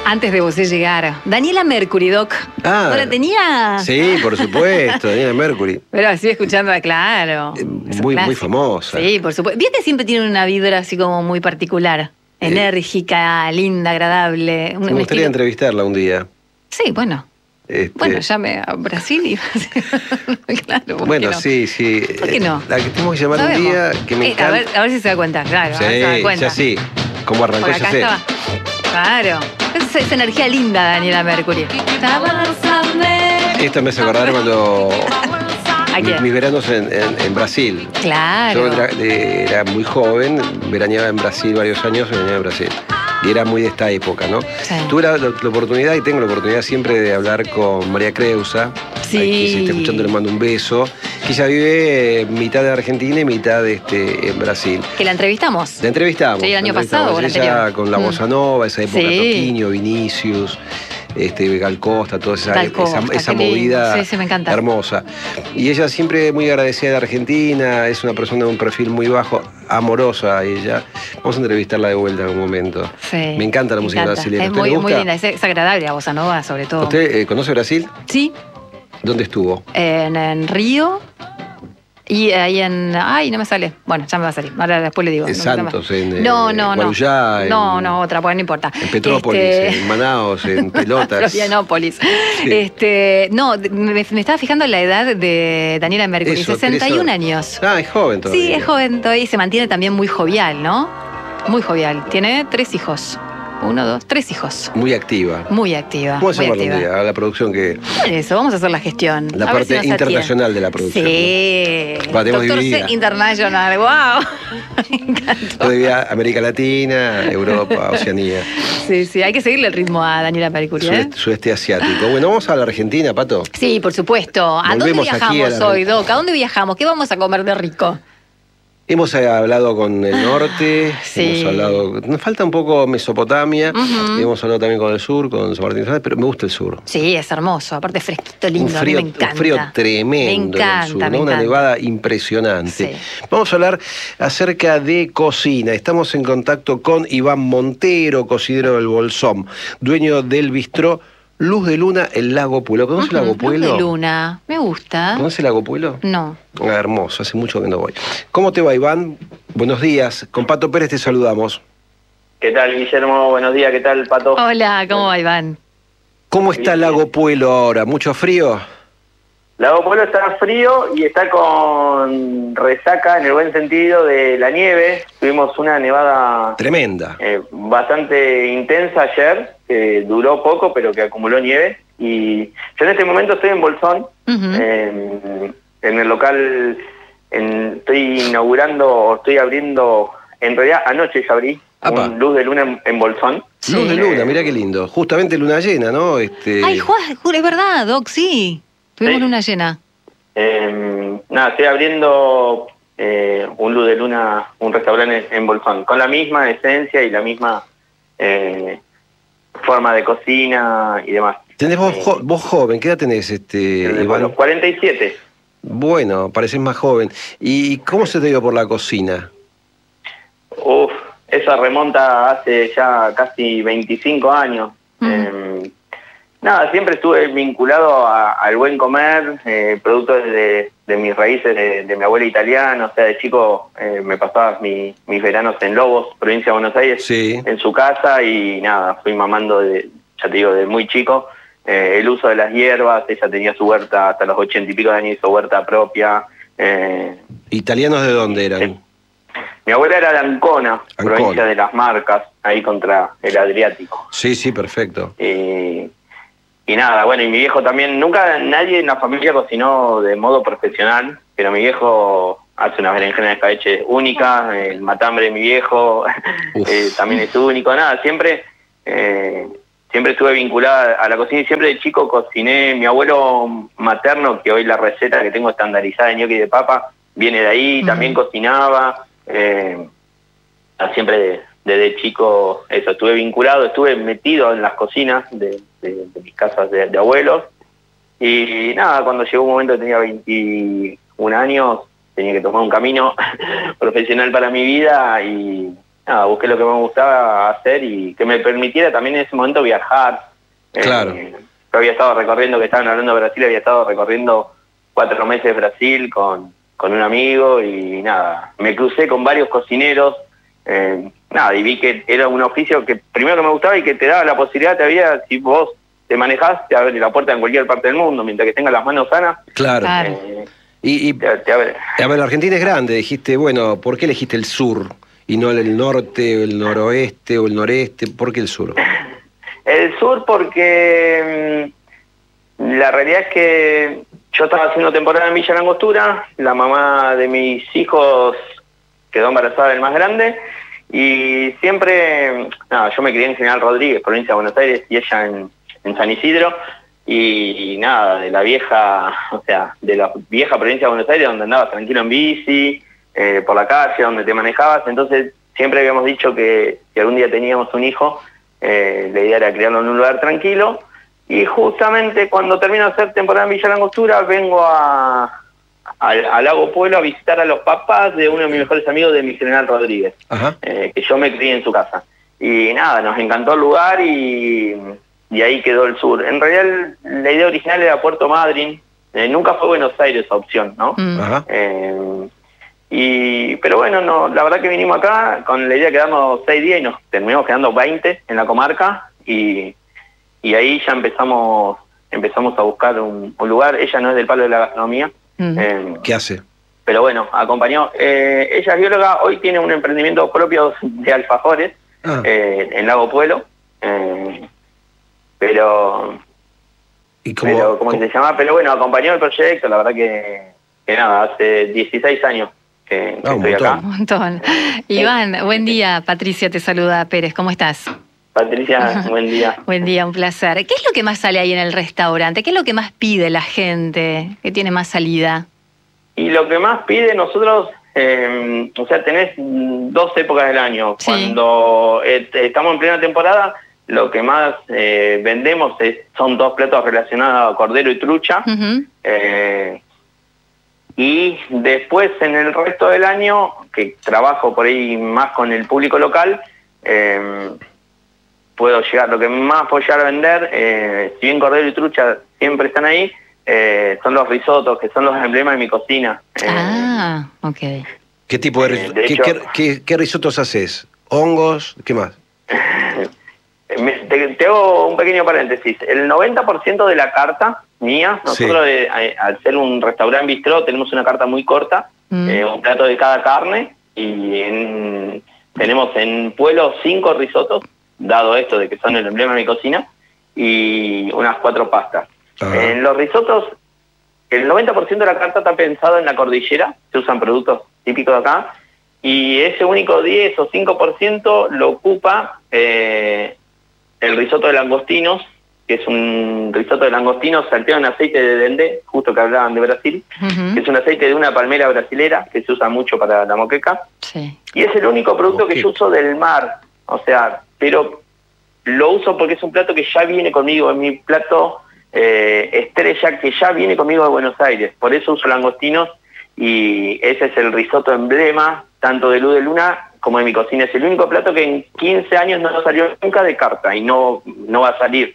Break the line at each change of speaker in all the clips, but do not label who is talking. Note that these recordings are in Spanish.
Antes de vos llegar. Daniela Mercury, Doc.
Ah,
¿No la tenía?
Sí, por supuesto, Daniela Mercury.
Pero sigue escuchando, claro.
Muy famosa.
Sí, por supuesto. Viste, siempre tiene una vibra así como muy particular. Enérgica, linda, agradable.
Me gustaría entrevistarla un día.
Sí, bueno. Bueno, llame a Brasil y... claro,
bueno, sí.
¿Por qué no?
La que tenemos que llamar un día que me encanta.
A ver si se da cuenta, claro.
Sí,
se da cuenta.
ya sí. Como arrancó,
por acá
ya sé.
Estaba... Claro. Esa energía linda, Daniela Mercury.
Esto me hace acordar cuando... mis veranos en Brasil.
Claro.
Yo era muy joven, veraneaba en Brasil varios años, veraneaba en Brasil. Y era muy de esta época, ¿no?
Sí.
Tuve la oportunidad y tengo la oportunidad siempre de hablar con María Creusa.
Sí.
Aquí, si está escuchando, le mando un beso. Que ella vive mitad de Argentina y mitad en Brasil.
Que la entrevistamos.
La entrevistamos.
Sí, el año pasado o el
ella
anterior.
con la bossa nova, esa época,
Sí.
Toquinho, Vinicius, Gal Costa, toda esa
lindo.
movida
Sí, me encanta.
hermosa. Y ella siempre muy agradecida de Argentina, es una persona de un perfil muy bajo, amorosa ella. Vamos a entrevistarla de vuelta en un momento.
Sí,
me encanta la música brasileña.
Es muy linda, es agradable la bossa nova, sobre todo.
¿Usted conoce Brasil?
Sí.
¿Dónde estuvo?
En Río. Y ahí ay, no me sale. Bueno, ya me va a salir. Ahora después le digo.
En Santos, en
Guarujá. No, otra, pues no importa.
En Petrópolis, en Manaos, en Pelotas.
Florianópolis.
Sí.
No, me estaba fijando en la edad de Daniela Mercury, 61 años.
Ah, es joven todavía.
Sí, es joven todavía y se mantiene también muy jovial, ¿no? Muy jovial. Tiene 3 hijos. 1, 2, 3 hijos.
Muy activa.
Muy activa.
Vamos a llamarlo un día a la producción que...
Eso, vamos a hacer la gestión.
La parte internacional de la producción.
Sí.
¿No?
Doctor C International, wow. Me encantó.
Todavía América Latina, Europa, Oceanía.
Sí, hay que seguirle el ritmo a Daniela Mercury.
Sudeste asiático. Bueno, vamos a la Argentina, Pato.
Sí, por supuesto. ¿A dónde viajamos hoy, Doc? ¿A dónde viajamos? ¿Qué vamos a comer de rico?
Hemos hablado con el norte,
sí.
Nos falta un poco Mesopotamia, hemos hablado también con el sur, con San Martín, pero me gusta el sur.
Sí, es hermoso, aparte fresquito, lindo,
un frío,
me encanta.
Un frío tremendo
me encanta,
en el sur, ¿no? Una nevada impresionante. Sí. Vamos a hablar acerca de cocina. Estamos en contacto con Iván Montero, cocinero del Bolsón, dueño del bistró Luz de Luna, el Lago Puelo. ¿Conoce el Lago Puelo?
Luz de Luna, me gusta.
¿Conoce el Lago Puelo?
No.
Hermoso, hace mucho que no voy. ¿Cómo te va, Iván? Buenos días. Con Pato Pérez te saludamos.
¿Qué tal, Guillermo? Buenos días, ¿qué tal, Pato?
Hola, ¿cómo va, Iván?
¿Cómo está el Lago Puelo ahora? ¿Mucho frío?
Lago Puelo está frío y está con resaca, en el buen sentido, de la nieve. Tuvimos una nevada...
tremenda.
Bastante intensa ayer, que duró poco, pero que acumuló nieve. Y yo en este momento estoy en Bolsón, en el local, estoy abriendo, en realidad anoche ya abrí, un Luz de Luna en Bolsón.
Sí. Luz de Luna, mirá qué lindo. Justamente luna llena, ¿no?
Ay, es verdad, Doc, sí. Tuvimos luna llena.
Estoy abriendo un Luz de Luna, un restaurante en Bolsón, con la misma esencia y la misma forma de cocina y demás.
¿Tenés vos joven? ¿Qué edad tenés, Iván?
Los 47.
Bueno, pareces más joven. ¿Y cómo se te dio por la cocina?
Eso remonta hace ya casi 25 años. Siempre estuve vinculado al buen comer, producto de mis raíces de mi abuela italiana. O sea, de chico me pasaba mis veranos en Lobos, provincia de Buenos Aires,
sí.
En su casa, y fui mamando, ya te digo, de muy chico. El uso de las hierbas, ella tenía su huerta, hasta los 80 y pico de años hizo huerta propia.
¿Italianos de dónde eran?
Mi abuela era de Ancona, provincia de Las Marcas, ahí contra el Adriático.
Sí, perfecto.
Y mi viejo también, nunca nadie en la familia cocinó de modo profesional, pero mi viejo hace unas berenjenas de escabeche únicas, el matambre de mi viejo también es único, siempre estuve vinculada a la cocina y siempre de chico cociné. Mi abuelo materno, que hoy la receta que tengo estandarizada de ñoqui de papa, viene de ahí, también cocinaba, siempre desde chico eso, estuve vinculado, estuve metido en las cocinas de mis casas de abuelos, y cuando llegó un momento que tenía 21 años, tenía que tomar un camino profesional para mi vida, y nada, busqué lo que me gustaba hacer y que me permitiera también en ese momento viajar.
Claro.
Yo había estado recorriendo, que estaban hablando de Brasil, había estado recorriendo 4 meses Brasil con un amigo y nada, me crucé con varios cocineros, nada, y vi que era un oficio que primero que me gustaba y que te daba la posibilidad, si vos te manejás, te abre la puerta en cualquier parte del mundo, mientras que tengas las manos sanas.
Claro.
Te abre.
A ver, la Argentina es grande, dijiste, bueno, ¿por qué elegiste el sur y no el norte, o el noroeste, o el noreste? ¿Por qué el sur?
El sur porque la realidad es que yo estaba haciendo temporada en Villa Langostura, la mamá de mis hijos quedó embarazada del más grande y siempre, nada, yo me crié en General Rodríguez, provincia de Buenos Aires, y ella en San Isidro, y nada, de la vieja provincia de Buenos Aires, donde andabas tranquilo en bici, por la calle, donde te manejabas. Entonces siempre habíamos dicho que si algún día teníamos un hijo, la idea era criarlo en un lugar tranquilo, y justamente cuando termino de hacer temporada en Villa Langostura vengo al Lago Pueblo a visitar a los papás de uno de mis mejores amigos, de mi General Rodríguez, que yo me crié en su casa. Y nada, nos encantó el lugar y ahí quedó el sur. En realidad la idea original era Puerto Madryn, nunca fue Buenos Aires esa opción, ¿no? Pero bueno, no, la verdad que vinimos acá con la idea de quedarnos 6 días y nos terminamos quedando 20 en la comarca y ahí ya empezamos a buscar un lugar. Ella no es del palo de la gastronomía.
¿Qué hace?
Pero bueno, acompañó. Ella es bióloga, hoy tiene un emprendimiento propio de alfajores en Lago Pueblo. Pero ¿cómo se llama? Pero bueno, acompañó el proyecto, la verdad que nada, hace 16 años que estoy acá.
Un montón. Iván, buen día. Patricia te saluda. Pérez, ¿cómo estás?
Patricia, buen día.
Buen día, un placer. ¿Qué es lo que más sale ahí en el restaurante? ¿Qué es lo que más pide la gente? ¿Qué tiene más salida?
Y lo que más pide nosotros, tenés 2 épocas del año. Sí. Cuando estamos en plena temporada, lo que más vendemos son 2 platos relacionados a cordero y trucha. Y después en el resto del año, que trabajo por ahí más con el público local, puedo llegar, lo que más puedo llegar a vender, si bien cordero y trucha siempre están ahí, son los risotos, que son los emblemas de mi cocina.
Ok. ¿Qué tipo de risotos? ¿Qué risotos haces? ¿Hongos? ¿Qué más?
Te hago un pequeño paréntesis. El 90% de la carta mía, nosotros al ser un restaurante bistró tenemos una carta muy corta, un plato de cada carne, y tenemos en Pueblo 5 risotos, dado esto de que son el emblema de mi cocina, y unas 4 pastas. En los risotos, el 90% de la carta está pensado en la cordillera, se usan productos típicos de acá, y ese único 10 o 5% lo ocupa el risotto de langostinos, que es un risotto de langostinos salteado en aceite de dendé, justo que hablaban de Brasil, que es un aceite de una palmera brasilera que se usa mucho para la moqueca, y es el único producto que yo uso del mar, pero lo uso porque es un plato que ya viene conmigo, en mi plato estrella, que ya viene conmigo de Buenos Aires, por eso uso langostinos, y ese es el risotto emblema, tanto de Luz de Luna como de mi cocina. Es el único plato que en 15 años no salió nunca de carta y no va a salir.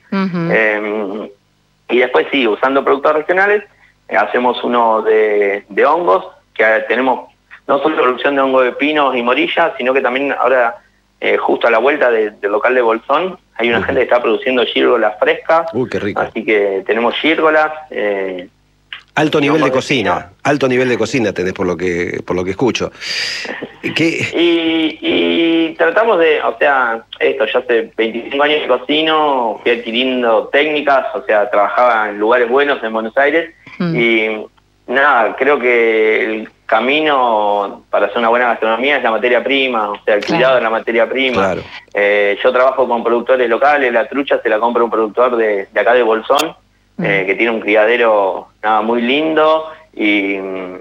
Y después sí, usando productos regionales, hacemos uno de hongos, que tenemos no solo producción de hongo de pinos y morillas, sino que también ahora, justo a la vuelta del local de Bolsón, hay una gente que está produciendo gírgolas frescas.
Qué rico.
Así que tenemos gírgolas.
Alto nivel de cocina, alto nivel de cocina tenés por lo que escucho.
Y tratamos de, esto, yo hace 25 años que cocino, fui adquiriendo técnicas, trabajaba en lugares buenos en Buenos Aires, y nada, creo que el camino para hacer una buena gastronomía es la materia prima, el cuidado de la materia prima. Yo trabajo con productores locales, la trucha se la compra un productor de acá de Bolsón, que tiene un criadero muy lindo, y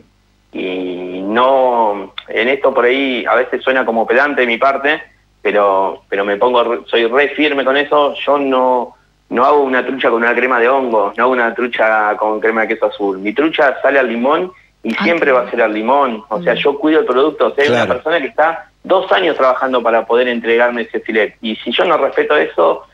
no, en esto por ahí a veces suena como pedante de mi parte, pero soy re firme con eso. Yo no hago una trucha con una crema de hongo, no hago una trucha con crema de queso azul. Mi trucha sale al limón y siempre va a ser al limón. Yo cuido el producto. Hay una persona que está 2 años trabajando para poder entregarme ese filet. Y si yo no respeto eso...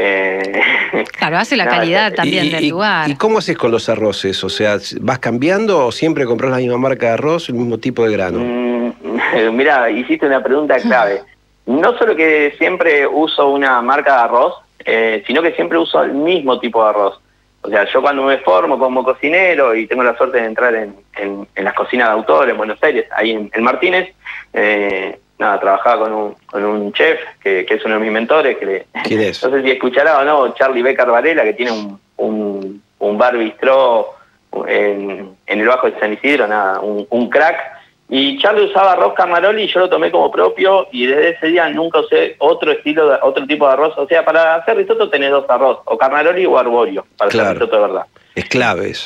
Claro, hace la calidad también del lugar.
¿Y cómo haces con los arroces? O sea, ¿vas cambiando o siempre compras la misma marca de arroz, el mismo tipo de grano?
Mirá, hiciste una pregunta clave. No solo que siempre uso una marca de arroz, sino que siempre uso el mismo tipo de arroz. O sea, yo cuando me formo como cocinero y tengo la suerte de entrar en las cocinas de autor en Buenos Aires, ahí en Martínez, trabajaba con un chef que es uno de mis mentores.
¿Quién es?
No sé si escuchará o no, Charlie Becker Varela, que tiene un bar bistró en el Bajo de San Isidro, un crack. Y Charlie usaba arroz Carnaroli y yo lo tomé como propio y desde ese día nunca usé otro tipo de arroz. O sea, para hacer risotto tenés 2 arroz, o Carnaroli o Arborio, para hacer risotto de verdad.
Es clave eso.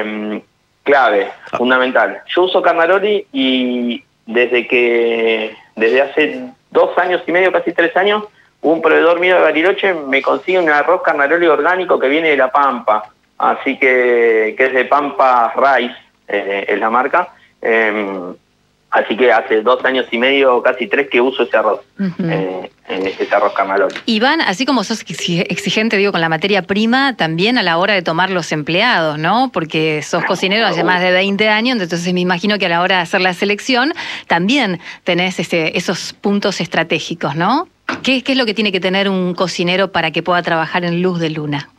Clave, fundamental. Yo uso Carnaroli y desde hace 2 años y medio, casi 3 años, un proveedor mío de Bariloche me consigue un arroz Carnaroli orgánico que viene de La Pampa. Así que es de Pampa Rice, es la marca. Así que hace 2 años y medio, casi 3, que uso ese arroz, ese arroz Carnaroli.
Iván, así como sos exigente, digo, con la materia prima, también a la hora de tomar los empleados, ¿no? Porque sos cocinero hace más de 20 años, entonces me imagino que a la hora de hacer la selección también tenés esos puntos estratégicos, ¿no? ¿Qué es lo que tiene que tener un cocinero para que pueda trabajar en Luz de Luna?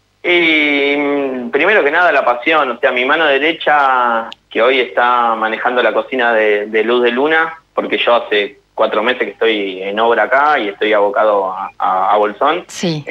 Y primero que nada la pasión, o sea, mi mano derecha que hoy está manejando la cocina de Luz de Luna, porque yo hace 4 meses que estoy en obra acá y estoy abocado a Bolsón.
Sí.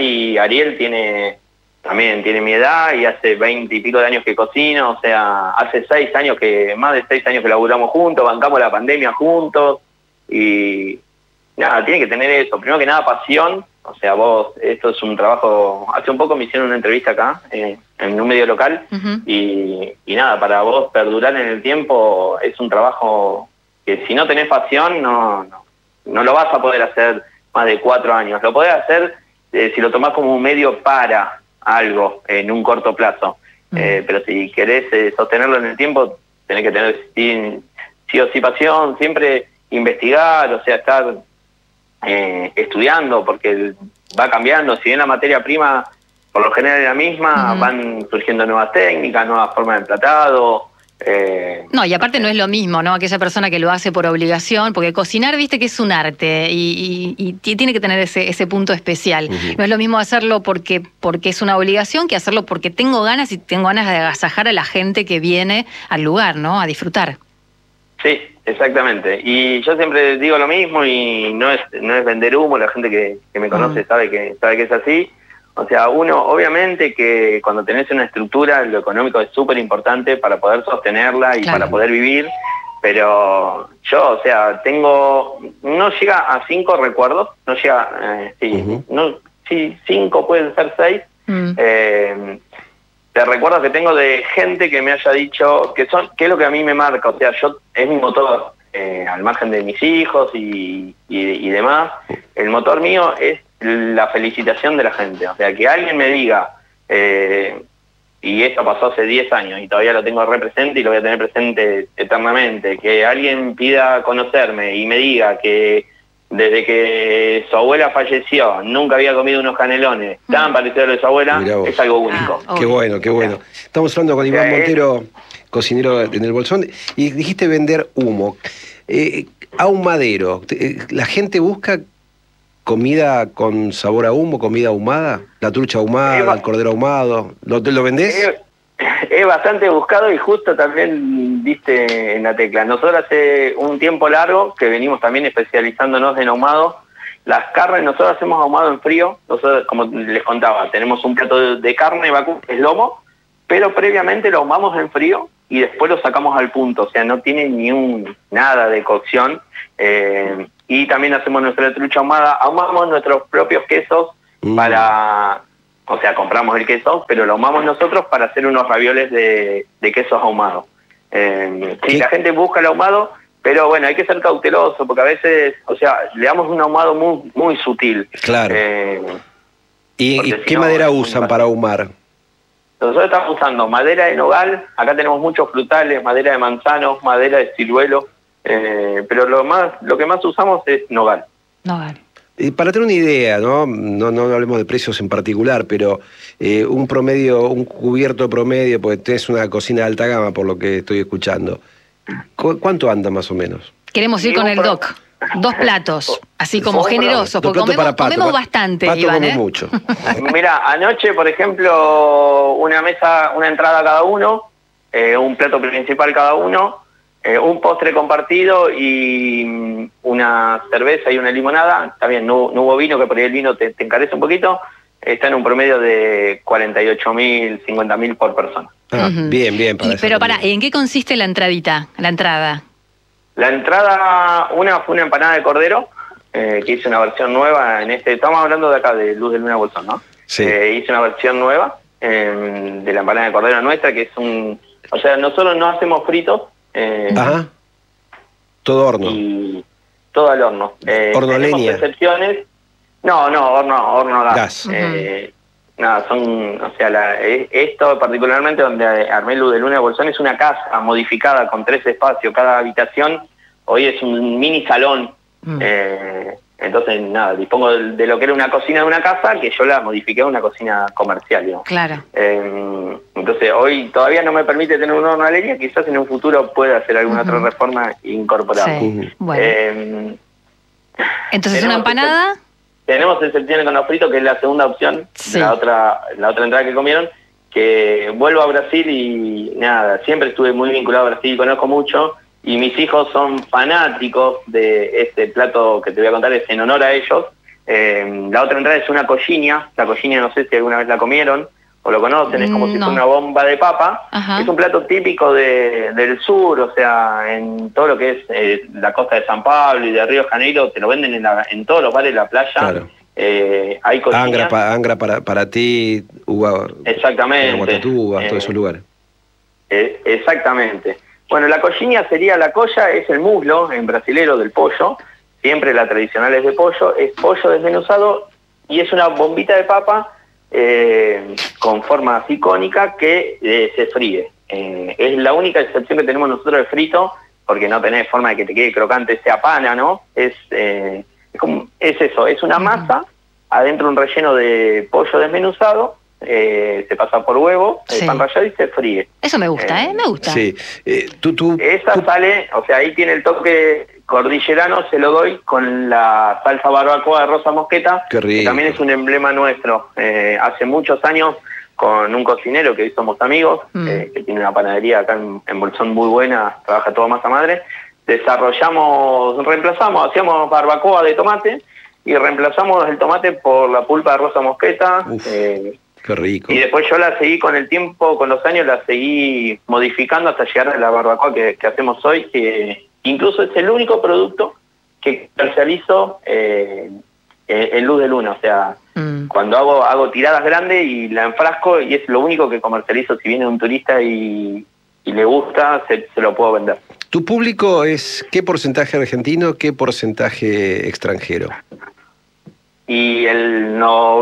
Ariel también tiene mi edad y hace 20 y pico de años que cocino, o sea, hace más de 6 años que laburamos juntos, bancamos la pandemia juntos y nada, tiene que tener eso, primero que nada pasión. O sea, esto es un trabajo... Hace un poco me hicieron una entrevista acá, en un medio local, y nada, para vos perdurar en el tiempo es un trabajo que si no tenés pasión no lo vas a poder hacer más de 4 años. Lo podés hacer si lo tomás como un medio para algo en un corto plazo. Pero si querés sostenerlo en el tiempo, tenés que tener sí o sí pasión, siempre investigar, o sea, estar... estudiando, porque va cambiando. Si bien la materia prima por lo general es la misma, van surgiendo nuevas técnicas, nuevas formas de emplatado.
No, y aparte no es lo mismo, ¿no? Aquella persona que lo hace por obligación, porque cocinar, viste que es un arte y tiene que tener ese punto especial. No es lo mismo hacerlo porque es una obligación que hacerlo porque tengo ganas de agasajar a la gente que viene al lugar, ¿no? A disfrutar.
Sí, exactamente. Y yo siempre digo lo mismo y no es vender humo, la gente que me conoce sabe que es así. O sea, uno, obviamente que cuando tenés una estructura, lo económico es súper importante para poder sostenerla y para poder vivir, pero yo, o sea, no llega a 5 recuerdos, no llega, 5 pueden ser 6, de recuerdos que tengo de gente que me haya dicho que es lo que a mí me marca, o sea, es mi motor, al margen de mis hijos y demás, el motor mío es la felicitación de la gente, o sea, que alguien me diga, y esto pasó hace 10 años y todavía lo tengo re presente y lo voy a tener presente eternamente, que alguien pida conocerme y me diga que desde que su abuela falleció nunca había comido unos canelones tan parecidos a los de su abuela, es algo único.
Qué bueno, qué bueno. Estamos hablando con Iván Montero, cocinero en el Bolsón, y dijiste vender humo. Ahumadero, ¿la gente busca comida con sabor a humo, comida ahumada? ¿La trucha ahumada, el cordero ahumado? ¿Lo vendés?
Es bastante buscado y justo también diste en la tecla. Nosotros hace un tiempo largo que venimos también especializándonos en ahumado. Las carnes, nosotros hacemos ahumado en frío. Nosotros, como les contaba, tenemos un plato de carne vacuno, es lomo, pero previamente lo ahumamos en frío y después lo sacamos al punto. O sea, no tiene nada de cocción. Y también hacemos nuestra trucha ahumada. Ahumamos nuestros propios quesos para... O sea, compramos el queso, pero lo ahumamos nosotros para hacer unos ravioles de quesos ahumados. Sí, la gente busca el ahumado, pero bueno, hay que ser cauteloso, porque a veces, o sea, le damos un ahumado muy, muy sutil.
Claro. ¿Y qué madera usan para ahumar?
Nosotros estamos usando madera de nogal, acá tenemos muchos frutales, madera de manzano, madera de ciruelo, pero lo que más usamos es nogal.
Nogal.
Para tener una idea, no hablemos de precios en particular, pero un cubierto promedio, porque tenés una cocina de alta gama, por lo que estoy escuchando. ¿Cuánto anda más o menos?
Queremos ir con el doc. 2 platos, así como generosos, porque comemos bastante,
Pato
Iván,
come mucho.
Mira, anoche, por ejemplo, una entrada cada uno, un plato principal cada uno, un postre compartido y una cerveza y una limonada. Está bien, no hubo vino, que por ahí el vino te encarece un poquito. Está en un promedio de 48.000, 50.000 por persona.
Bien.
Pero ¿en qué consiste la entrada?
La entrada, fue una empanada de cordero, que hice una versión nueva estamos hablando de acá, de Luz de Luna Bolsón, ¿no?
Sí.
Hice una versión nueva de la empanada de cordero nuestra, que es o sea, nosotros no hacemos fritos.
Ajá. Todo horno.
Y todo al horno.
¿Horno leña?
Excepciones. No, horno gas.
Nada,
esto particularmente donde armé Luz de Luna Bolsón es una casa modificada con 3 espacios, cada habitación hoy es un mini salón. Entonces, nada, dispongo de lo que era una cocina de una casa, que yo la modifiqué a una cocina comercial, digamos.
Claro.
Entonces, hoy todavía no me permite tener un horno a leña, quizás en un futuro pueda hacer alguna otra reforma incorporada.
Sí. Bueno. Entonces, una empanada.
Tenemos excepciones con los fritos, que es la segunda opción,
sí.
la otra entrada que comieron, que vuelvo a Brasil y nada, siempre estuve muy vinculado a Brasil, conozco mucho, y mis hijos son fanáticos de este plato que te voy a contar, es en honor a ellos. La otra entrada es una coxinha, la coxinha no sé si alguna vez la comieron o lo conocen, es como si fuera una bomba de papa.
Ajá.
Es un plato típico del sur, o sea, en todo lo que es la costa de San Pablo y de Río de Janeiro, te lo venden en todos los bares de la playa.
Claro.
Hay coxinha.
Angra para ti,
exactamente.
Guatatuba, todos esos lugares.
Exactamente. Bueno, la coxinha sería, la colla es el muslo en brasilero del pollo, siempre la tradicional es de pollo, es pollo desmenuzado y es una bombita de papa con forma así cónica que se fríe. Es la única excepción que tenemos nosotros de frito, porque no tenés forma de que te quede crocante, sea pana, ¿no? Es eso, es una masa, adentro un relleno de pollo desmenuzado, se pasa por huevo,
sí.
Pan rallado y se fríe.
Eso me gusta, me gusta.
Sí.
Esa sale, o sea, ahí tiene el toque cordillerano, se lo doy con la salsa barbacoa de Rosa Mosqueta,
que
también es un emblema nuestro. Hace muchos años, con un cocinero que hoy somos amigos, que tiene una panadería acá en Bolsón muy buena, trabaja todo masa madre, hacíamos barbacoa de tomate y reemplazamos el tomate por la pulpa de Rosa Mosqueta.
Qué rico.
Y después yo la seguí con el tiempo, con los años, la seguí modificando hasta llegar a la barbacoa que hacemos hoy, que incluso es el único producto que comercializo en Luz de Luna. O sea, cuando hago tiradas grandes y la enfrasco, y es lo único que comercializo. Si viene un turista y le gusta, se lo puedo vender.
¿Tu público es qué porcentaje argentino, qué porcentaje extranjero?
Y el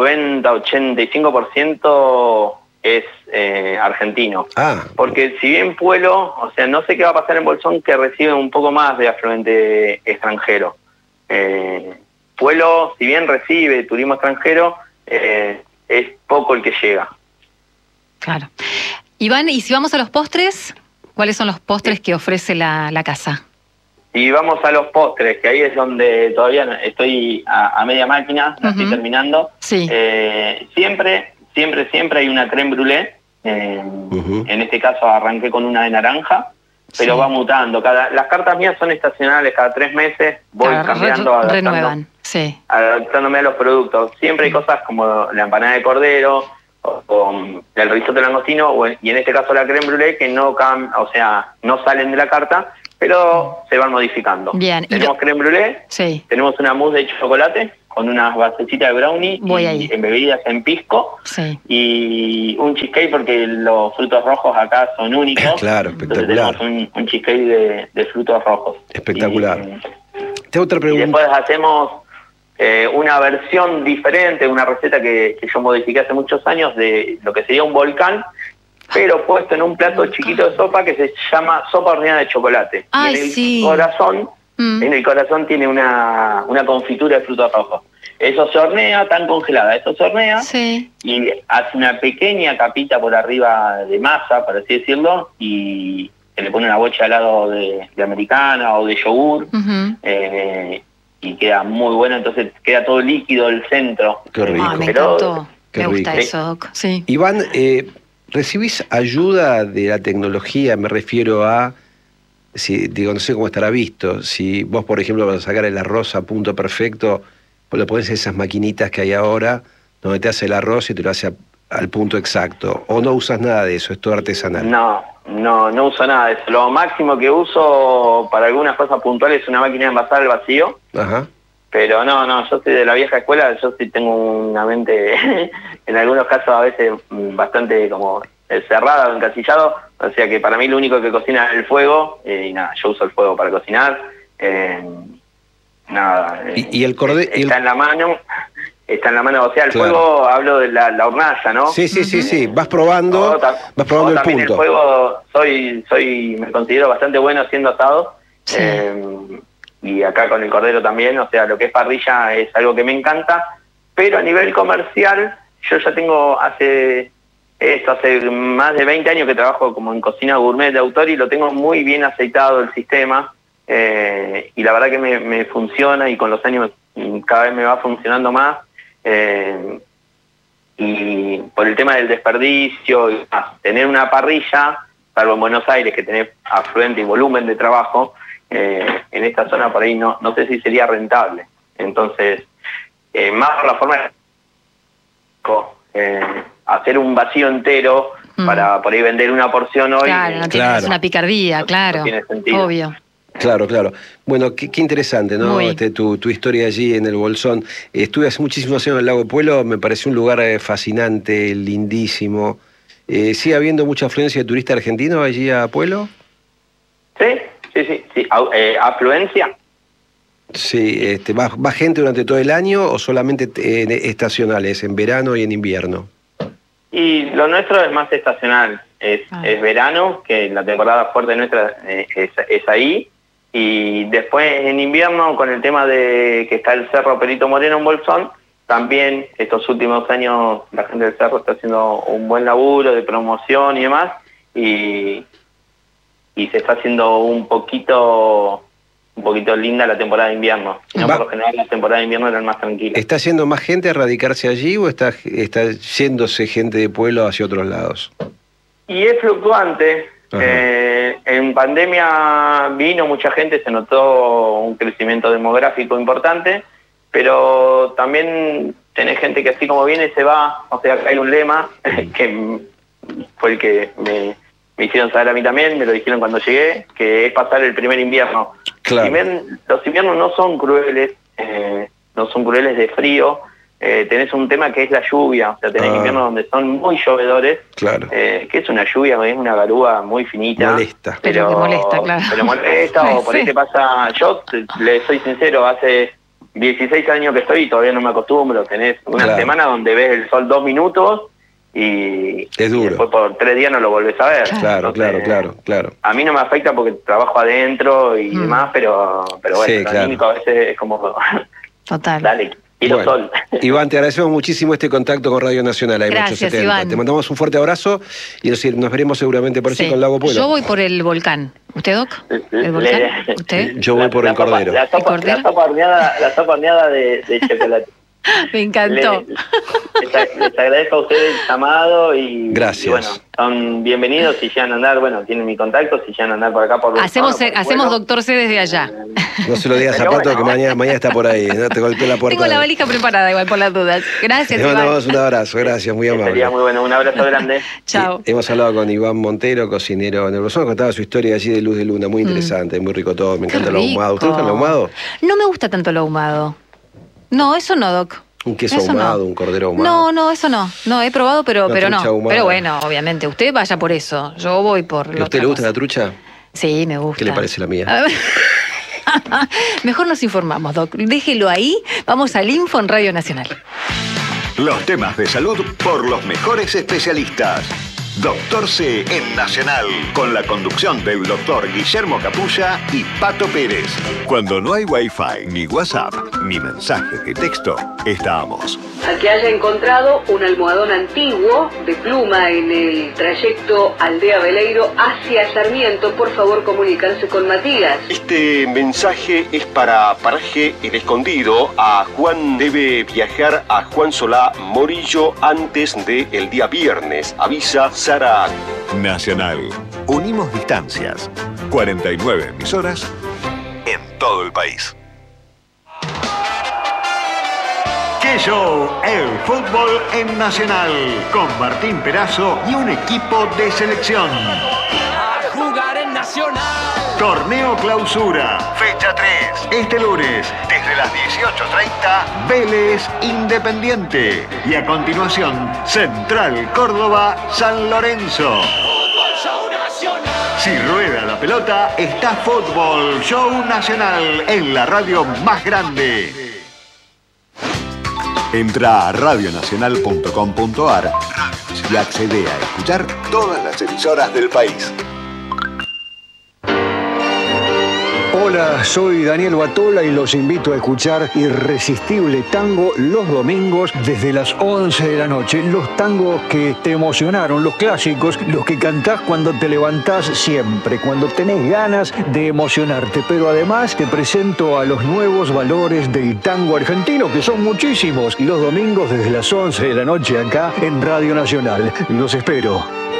90-85% es argentino. Porque si bien Pueblo, o sea, no sé qué va a pasar en Bolsón, que recibe un poco más de afluente extranjero. Pueblo, si bien recibe turismo extranjero, es poco el que llega.
Claro. Iván, y si vamos a los postres, ¿cuáles son los postres que ofrece la casa?
Y vamos a los postres, que ahí es donde todavía estoy a media máquina, la estoy terminando.
Sí.
Siempre hay una crème brûlée. En este caso arranqué con una de naranja, pero va mutando. Las cartas mías son estacionales, cada 3 meses voy cambiando,
renuevan, sí.
Adaptándome a los productos. Siempre hay cosas como la empanada de cordero, o el risotto de langostino, y en este caso la crème brûlée, que no salen de la carta, pero se van modificando.
Bien.
Tenemos crème brûlée,
sí.
Tenemos una mousse de chocolate con unas basecitas de brownie y embebidas en pisco,
sí.
Y un cheesecake, porque los frutos rojos acá son únicos.
Claro, espectacular.
Tenemos un cheesecake de frutos rojos.
Espectacular. Te hago otra pregunta.
Y después hacemos una versión diferente, una receta que yo modifiqué hace muchos años de lo que sería un volcán, pero puesto en un plato chiquito de sopa que se llama sopa horneada de chocolate.
Ay,
y en el
sí.
corazón, en el corazón tiene una confitura de frutos rojos. Eso se hornea, tan congelada, eso se hornea
Sí.
y hace una pequeña capita por arriba de masa, por así decirlo, y se le pone una bocha de helado de americana o de yogur, y queda muy bueno, entonces queda todo líquido el centro.
Qué rico.
Ah, me
Pero-
encantó.
Qué
Me gusta
rico.
eso, Doc. Sí.
Iván, ¿recibís ayuda de la tecnología? Me refiero a, no sé cómo estará visto, si vos, por ejemplo, vas a sacar el arroz a punto perfecto, pues lo pones en esas maquinitas que hay ahora, donde te hace el arroz y te lo hace al punto exacto, o no usas nada de eso, es todo artesanal.
No uso nada de eso. Lo máximo que uso para algunas cosas puntuales es una máquina de envasar al vacío.
Ajá.
Pero no, yo soy de la vieja escuela, yo sí tengo una mente, en algunos casos a veces bastante como cerrada o encasillado, o sea que para mí lo único que cocina es el fuego, y nada, yo uso el fuego para cocinar,
Y el cordero...
está en la mano, o sea, el
Claro.
fuego, hablo de la hornalla, ¿no?
Sí, vas probando el
también
punto.
el fuego, me considero bastante bueno haciendo asado.
Sí.
Y acá con el cordero también, o sea, lo que es parrilla es algo que me encanta, pero a nivel comercial, yo ya tengo hace más de 20 años que trabajo como en cocina gourmet de autor y lo tengo muy bien aceitado el sistema, y la verdad que me funciona y con los años cada vez me va funcionando más, y por el tema del desperdicio y más, tener una parrilla, salvo en Buenos Aires que tenés afluente y volumen de trabajo, en esta zona por ahí no sé si sería rentable. Entonces, más por la forma de hacer un vacío entero para por ahí vender una porción hoy.
Claro, no tiene, es una picardía, claro.
No tiene sentido.
Obvio.
Claro. Bueno, qué interesante, ¿no?
Muy.
Tu historia allí en el Bolsón. Estuve hace muchísimos años en el Lago Puelo, me pareció un lugar fascinante, lindísimo. ¿Sigue habiendo mucha afluencia de turistas argentinos allí a Puelo?
Sí. ¿Afluencia?
Sí, ¿va gente durante todo el año o solamente estacionales, en verano y en invierno?
Y lo nuestro es más estacional, es verano, que la temporada fuerte nuestra es ahí, y después en invierno con el tema de que está el Cerro Perito Moreno en Bolsón, también estos últimos años la gente del Cerro está haciendo un buen laburo de promoción y demás, y se está haciendo un poquito linda la temporada de invierno. No, por lo general la temporada de invierno era más tranquila.
¿Está yendo más gente a radicarse allí o está yéndose gente de Pueblo hacia otros lados?
Y es fluctuante. En pandemia vino mucha gente, se notó un crecimiento demográfico importante, pero también tenés gente que así como viene se va. O sea, hay un lema que fue el que me hicieron saber a mí también, me lo dijeron cuando llegué, que es pasar el primer invierno.
Claro.
Si bien los inviernos no son crueles de frío, tenés un tema que es la lluvia, o sea, tenés inviernos donde son muy llovedores,
claro.
Que es una lluvia, es una garúa muy finita.
Molesta.
Pero que molesta, claro.
Pero molesta, o por ahí te pasa, yo le soy sincero, hace 16 años que estoy y todavía no me acostumbro, tenés una semana donde ves el sol 2 minutos, y
es duro.
Y después por 3 días no lo volvés a ver.
Claro,
entonces,
claro.
A mí no me afecta porque trabajo adentro y demás, pero bueno,
sí,
lo anímico a veces es como...
Total.
Dale, quiero sol.
Iván, te agradecemos muchísimo este contacto con Radio Nacional,
Gracias,
AM870.
Iván.
Te mandamos un fuerte abrazo y nos veremos seguramente por allí con Lago Puelo.
Yo voy por el volcán. ¿Usted, Doc? ¿El volcán? ¿Usted?
Yo voy por el cordero.
La sopa horneada de chocolate.
Me encantó.
Les agradezco a ustedes el llamado y,
gracias.
Y bueno, son bienvenidos si llegan a andar, bueno, tienen mi contacto, si llegan a andar por acá por
Hacemos Doctor C desde allá.
No se lo digas a Pato que mañana está por ahí, ¿no? Te golpeé la puerta.
Tengo la valija preparada igual por las dudas. Gracias,
Te mandamos un abrazo, gracias, muy amable.
Sería muy bueno, un abrazo grande.
Chao.
Hemos hablado con Iván Montero, cocinero en el Bolsón, contaba su historia allí de Luz de Luna, muy interesante, muy rico todo, me encanta el ahumado. ¿Usted gusta el ahumado?
No me gusta tanto el ahumado. No, eso no, Doc.
Un queso
eso
ahumado,
no.
un cordero ahumado.
No, eso no. No, he probado, pero no.
Ahumada.
Pero bueno, obviamente, usted vaya por eso. Yo voy por
¿A usted le gusta la trucha?
Sí, me gusta.
¿Qué le parece la mía?
Mejor nos informamos, Doc. Déjelo ahí. Vamos al Info en Radio Nacional.
Los temas de salud por los mejores especialistas. Doctor C en Nacional, con la conducción del doctor Guillermo Capulla y Pato Pérez. Cuando no hay Wi-Fi, ni WhatsApp, ni mensaje de texto, estamos.
Al que haya encontrado un almohadón antiguo de pluma en el trayecto Aldea Veleiro hacia Sarmiento, por favor comunicarse con Matías.
Este mensaje es para Paraje El Escondido. A Juan debe viajar a Juan Solá Morillo antes del día viernes. Avisa Sara.
Nacional. Unimos distancias. 49 emisoras en todo el país. ¡Qué show! El fútbol en Nacional. Con Martín Perazo y un equipo de selección.
A jugar en Nacional.
Torneo Clausura. Fecha 3. Este lunes, desde las 18:30, Vélez Independiente. Y a continuación, Central Córdoba San Lorenzo. Si rueda la pelota, está Fútbol Show Nacional en la radio más grande. Entra a radionacional.com.ar y accede a escuchar todas las emisoras del país.
Hola, soy Daniel Batola y los invito a escuchar Irresistible Tango los domingos desde las 11 de la noche. Los tangos que te emocionaron, los clásicos, los que cantás cuando te levantás siempre, cuando tenés ganas de emocionarte. Pero además te presento a los nuevos valores del tango argentino, que son muchísimos. Los domingos desde las 11 de la noche acá en Radio Nacional. Los espero.